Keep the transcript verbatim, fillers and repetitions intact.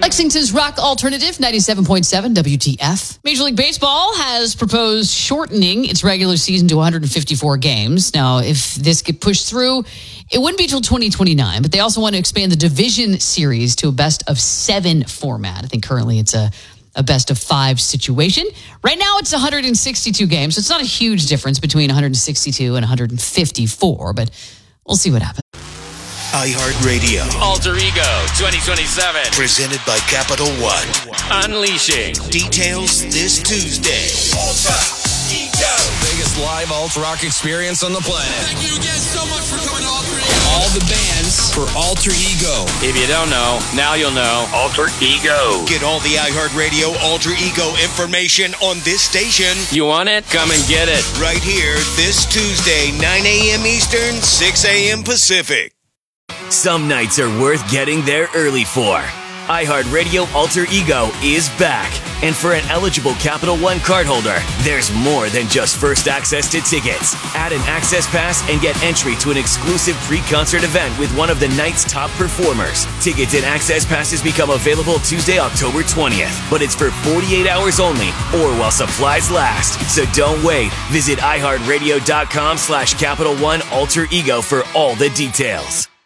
Lexington's rock alternative, ninety-seven point seven W T F. Major League Baseball has proposed shortening its regular season to one hundred fifty-four games. Now, if this get pushed through, it wouldn't be till twenty twenty-nine, but they also want to expand the division series to a best of seven format. I think currently it's a, a best of five situation. Right now it's one hundred sixty-two games, so it's not a huge difference between one hundred sixty-two and one hundred fifty-four, but we'll see what happens. iHeartRadio. Alter Ego twenty twenty-seven. Presented by Capital One. Unleashing. Details this Tuesday. Alter Ego. Biggest live alt rock experience on the planet. Thank you again so much for coming to Alter Ego. All the bands for Alter Ego. If you don't know, now you'll know. Alter Ego. Get all the iHeartRadio Alter Ego information on this station. You want it? Come and get it. Right here this Tuesday, nine a.m. Eastern, six a.m. Pacific. Some nights are worth getting there early for. iHeartRadio Alter Ego is back. And for an eligible Capital One cardholder, there's more than just first access to tickets. Add an access pass and get entry to an exclusive pre-concert event with one of the night's top performers. Tickets and access passes become available Tuesday, October twentieth. But it's for forty-eight hours only or while supplies last. So don't wait. Visit iHeartRadio.com slash Capital One Alter Ego for all the details.